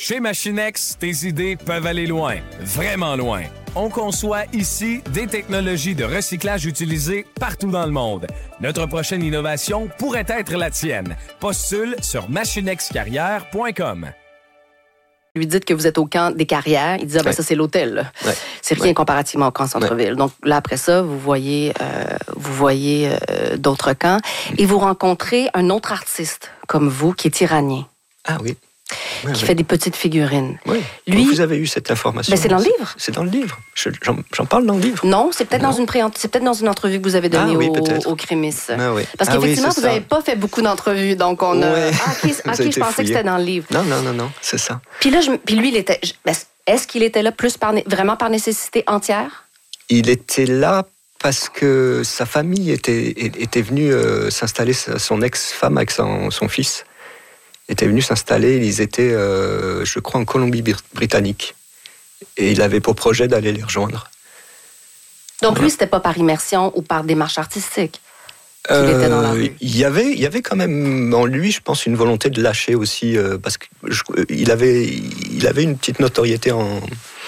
Chez Machinex, tes idées peuvent aller loin, vraiment loin. On conçoit ici des technologies de recyclage utilisées partout dans le monde. Notre prochaine innovation pourrait être la tienne. Postule sur machinexcarrière.com. Lui dites que vous êtes au camp des carrières. Il dit, ça, c'est l'hôtel. Là. Ouais. C'est rien comparativement au camp centre-ville. Donc là, après ça, vous voyez d'autres camps et vous rencontrez un autre artiste comme vous qui est iranien. Ah oui. Qui fait des petites figurines. Oui. Lui, vous avez eu cette information. C'est dans le livre. C'est dans le livre. J'en parle dans le livre. Non, c'est peut-être dans une entrevue que vous avez donnée au Crémis. Ah, oui. Parce qu'effectivement, vous n'avez pas fait beaucoup d'entrevues, donc on a... Ouais. je pensais que c'était dans le livre. Non, c'est ça. Puis là, lui, il était... Est-ce qu'il était là plus vraiment par nécessité entière? Il était là parce que sa famille était venue s'installer, son ex-femme avec son fils. Était venu s'installer, ils étaient, je crois, en Colombie-Britannique. Et il avait pour projet d'aller les rejoindre. Donc lui, c'était pas par immersion ou par démarche artistique qu'il était dans la rue? Il y avait quand même en lui, je pense, une volonté de lâcher aussi, parce qu'il avait une petite notoriété en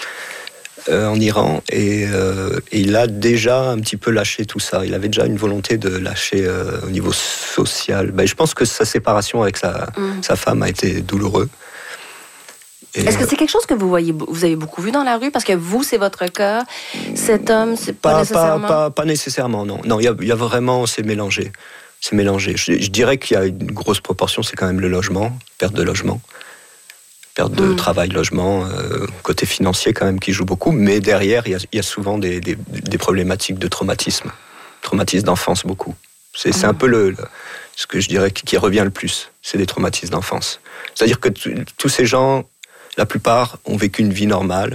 Iran et il a déjà un petit peu lâché tout ça. Il avait déjà une volonté de lâcher au niveau social. Je pense que sa séparation avec sa femme a été douloureuse. Est-ce que c'est quelque chose que vous avez beaucoup vu dans la rue? Parce que vous, c'est votre cas. Cet homme, c'est pas nécessairement... Pas nécessairement, non. Non, il y a vraiment... C'est mélangé. Je dirais qu'il y a une grosse proportion, c'est quand même le logement, perte de logement. Perte de travail, logement, côté financier quand même qui joue beaucoup, mais derrière il y a souvent des problématiques de traumatisme d'enfance beaucoup. C'est un peu ce que je dirais qui revient le plus, c'est des traumatismes d'enfance. C'est-à-dire que tous ces gens, la plupart ont vécu une vie normale,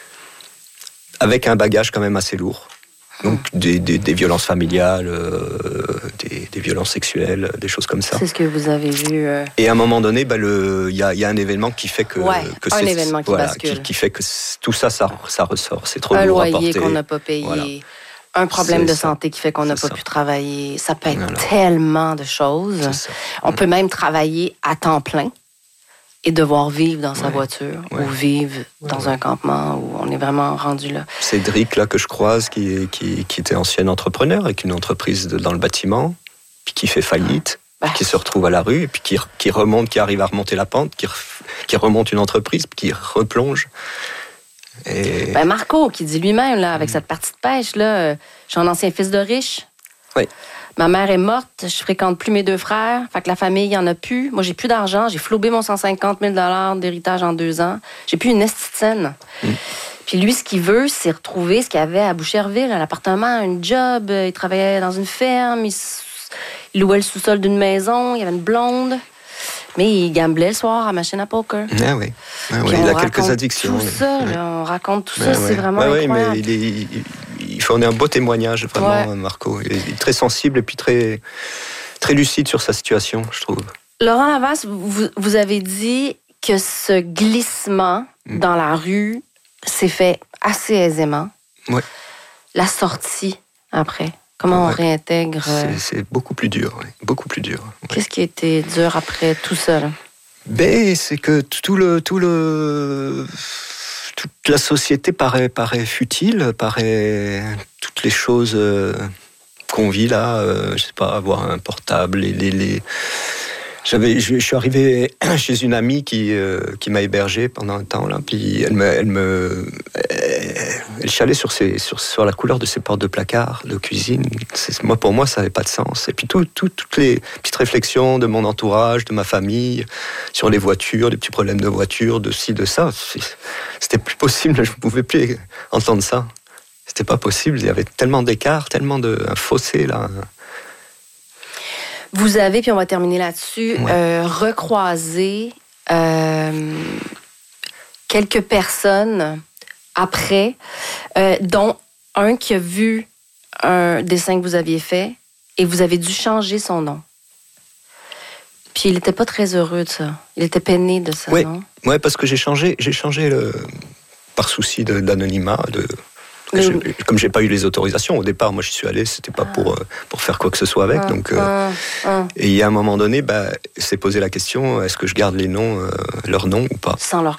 avec un bagage quand même assez lourd. Donc des violences familiales, des violences sexuelles, des choses comme ça. C'est ce que vous avez vu. Et à un moment donné, il y a un événement qui fait que... un événement qui bascule. Qui fait que tout ça ressort. C'est trop lourd à porter. Un loyer qu'on n'a pas payé. Voilà. Un problème de santé qui fait qu'on n'a pas pu travailler. Ça peut être tellement de choses. On peut même travailler à temps plein et devoir vivre dans sa voiture ou vivre dans un campement où on est vraiment rendu là. Cédric, là, que je croise, qui était ancien entrepreneur avec une entreprise dans le bâtiment, puis qui fait faillite, qui se retrouve à la rue, et puis qui arrive à remonter la pente, qui remonte une entreprise, puis qui replonge. Et... Marco, qui dit lui-même, là, avec cette partie de pêche, là, je suis un ancien fils de riche. Oui. Ma mère est morte, je fréquente plus mes deux frères, fait que la famille, il n'y en a plus. Moi, j'ai plus d'argent, j'ai flobé mon 150 000 $ d'héritage en 2 ans. J'ai plus une esticène. Puis lui, ce qu'il veut, c'est retrouver ce qu'il avait à Boucherville, un appartement, un job. Il travaillait dans une ferme, il louait le sous-sol d'une maison, il y avait une blonde. Mais il gamblait le soir à machine à poker. Ah oui. Il a quelques addictions. Tout ça, là, on raconte tout ça, c'est vraiment incroyable. Mais il fournit un beau témoignage, vraiment, Marco. Il est très sensible et puis très, très lucide sur sa situation, je trouve. Laurent Havas, vous avez dit que ce glissement dans la rue s'est fait assez aisément. Oui. La sortie, après, comment on réintègre... C'est beaucoup plus dur, beaucoup plus dur. Qu'est-ce qui a été dur après tout ça, là? C'est que toute la société paraît futile, toutes les choses qu'on vit là, je sais pas, avoir un portable, je suis arrivé chez une amie qui m'a hébergé pendant un temps là, puis elle chialait sur la couleur de ses portes de placard de cuisine. Pour moi, ça n'avait pas de sens. Et puis toutes les petites réflexions de mon entourage, de ma famille, sur les voitures, des petits problèmes de voiture, de ci, de ça, c'était plus possible. Je ne pouvais plus entendre ça. C'était pas possible. Il y avait tellement d'écart, un fossé là. Vous avez, puis on va terminer là-dessus, recroisé quelques personnes après, dont un qui a vu un dessin que vous aviez fait et vous avez dû changer son nom. Puis il n'était pas très heureux de ça. Il était peiné de ça, non? Oui, parce que j'ai changé par souci d'anonymat, comme j'ai pas eu les autorisations au départ, moi j'y suis allé, c'était pas pour faire quoi que ce soit avec. Et il y a un moment donné, c'est posé la question, est-ce que je garde leurs noms ou pas? Sans leur